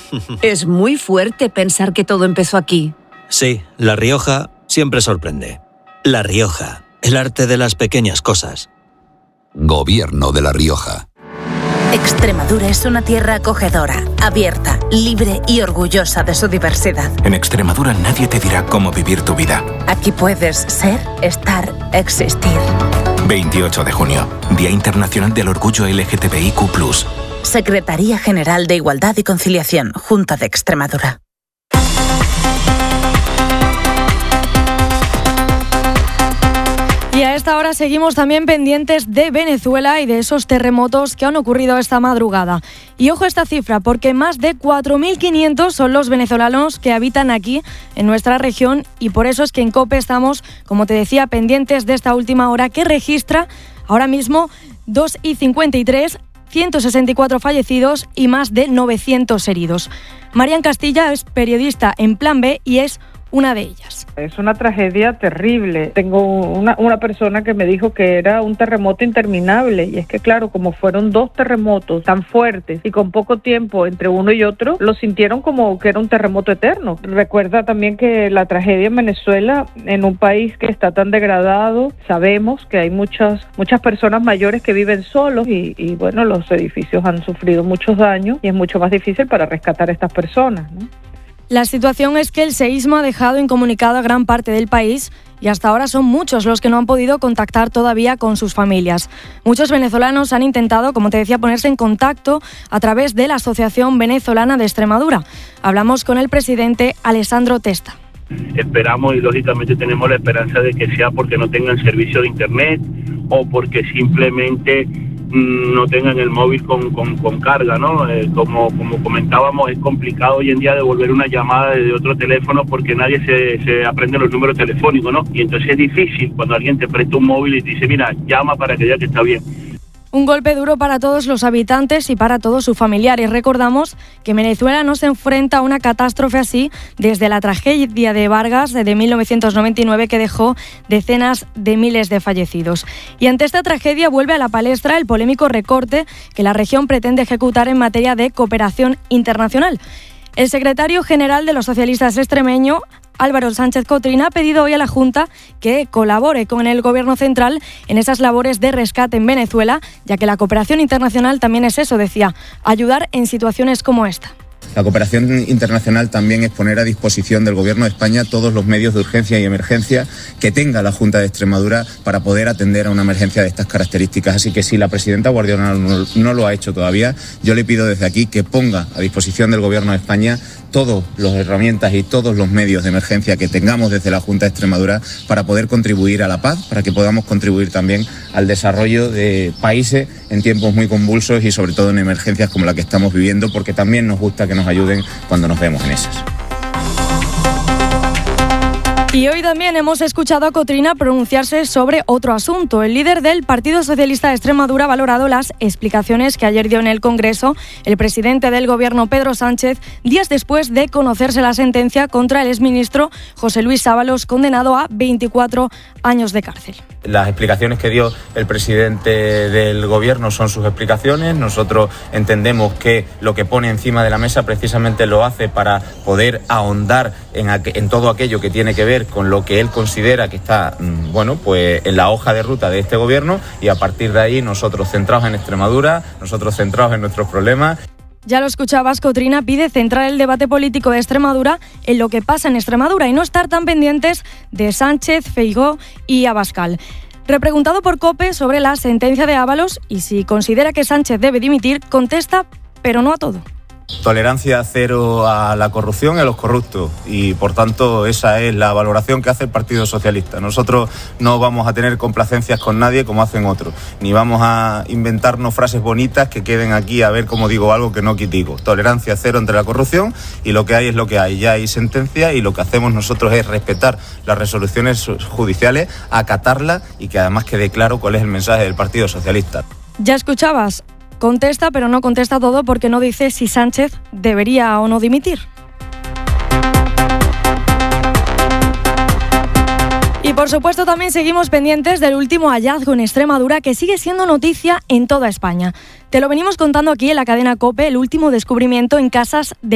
Es muy fuerte pensar que todo empezó aquí. Sí, La Rioja siempre sorprende. La Rioja, el arte de las pequeñas cosas. Gobierno de La Rioja. Extremadura es una tierra acogedora, abierta, libre y orgullosa de su diversidad. En Extremadura nadie te dirá cómo vivir tu vida. Aquí puedes ser, estar, existir. 28 de junio, Día Internacional del Orgullo LGTBIQ+. Secretaría General de Igualdad y Conciliación, Junta de Extremadura. Y a esta hora seguimos también pendientes de Venezuela y de esos terremotos que han ocurrido esta madrugada. Y ojo a esta cifra, porque más de 4.500 son los venezolanos que habitan aquí, en nuestra región, y por eso es que en COPE estamos, como te decía, pendientes de esta última hora que registra ahora mismo 2:53, 164 fallecidos y más de 900 heridos. Marian Castilla es periodista en Plan B y es una de ellas. Es una tragedia terrible. Tengo una persona que me dijo que era un terremoto interminable, y es que claro, como fueron 2 terremotos tan fuertes y con poco tiempo entre uno y otro, lo sintieron como que era un terremoto eterno. Recuerda también que la tragedia en Venezuela, en un país que está tan degradado, sabemos que hay muchas personas mayores que viven solos y bueno, los edificios han sufrido muchos daños y es mucho más difícil para rescatar a estas personas, ¿no? La situación es que el seísmo ha dejado incomunicado a gran parte del país y hasta ahora son muchos los que no han podido contactar todavía con sus familias. Muchos venezolanos han intentado, como te decía, ponerse en contacto a través de la Asociación Venezolana de Extremadura. Hablamos con el presidente Alessandro Testa. Esperamos y lógicamente tenemos la esperanza de que sea porque no tengan servicio de internet o porque simplemente no tengan el móvil con carga, ¿no? Como comentábamos, es complicado hoy en día devolver una llamada desde otro teléfono porque nadie se aprende los números telefónicos, ¿no? Y entonces es difícil cuando alguien te presta un móvil y te dice, mira, llama para que vea que está bien. Un golpe duro para todos los habitantes y para todos sus familiares. Recordamos que Venezuela no se enfrenta a una catástrofe así desde la tragedia de Vargas de 1999 que dejó decenas de miles de fallecidos. Y ante esta tragedia vuelve a la palestra el polémico recorte que la región pretende ejecutar en materia de cooperación internacional. El secretario general de los socialistas extremeño, Álvaro Sánchez Cotrina, ha pedido hoy a la Junta que colabore con el Gobierno central en esas labores de rescate en Venezuela, ya que la cooperación internacional también es eso, decía, ayudar en situaciones como esta. La cooperación internacional también es poner a disposición del Gobierno de España todos los medios de urgencia y emergencia que tenga la Junta de Extremadura para poder atender a una emergencia de estas características. Así que si la presidenta Guardiola no lo ha hecho todavía, yo le pido desde aquí que ponga a disposición del Gobierno de España todas las herramientas y todos los medios de emergencia que tengamos desde la Junta de Extremadura para poder contribuir a la paz, para que podamos contribuir también al desarrollo de países en tiempos muy convulsos y sobre todo en emergencias como la que estamos viviendo, porque también nos gusta que nos ayuden cuando nos vemos en esas. Y hoy también hemos escuchado a Cotrina pronunciarse sobre otro asunto. El líder del Partido Socialista de Extremadura ha valorado las explicaciones que ayer dio en el Congreso el presidente del Gobierno, Pedro Sánchez, días después de conocerse la sentencia contra el exministro José Luis Ábalos, condenado a 24 años de cárcel. Las explicaciones que dio el presidente del Gobierno son sus explicaciones. Nosotros entendemos que lo que pone encima de la mesa precisamente lo hace para poder ahondar en todo aquello que tiene que ver con lo que él considera que está, pues en la hoja de ruta de este Gobierno, y a partir de ahí nosotros centrados en Extremadura, nosotros centrados en nuestros problemas. Ya lo escuchabas, Cotrina pide centrar el debate político de Extremadura en lo que pasa en Extremadura y no estar tan pendientes de Sánchez, Feijóo y Abascal. Repreguntado por COPE sobre la sentencia de Ábalos y si considera que Sánchez debe dimitir, contesta, pero no a todo. Tolerancia cero a la corrupción y a los corruptos, y por tanto esa es la valoración que hace el Partido Socialista. Nosotros no vamos a tener complacencias con nadie como hacen otros, ni vamos a inventarnos frases bonitas que queden aquí a ver cómo digo algo que no digo. Tolerancia cero entre la corrupción, y lo que hay es lo que hay. Ya hay sentencia y lo que hacemos nosotros es respetar las resoluciones judiciales, acatarlas y que además quede claro cuál es el mensaje del Partido Socialista. Ya escuchabas. Contesta, pero no contesta todo porque no dice si Sánchez debería o no dimitir. Y por supuesto también seguimos pendientes del último hallazgo en Extremadura que sigue siendo noticia en toda España. Te lo venimos contando aquí en la cadena COPE, el último descubrimiento en casas de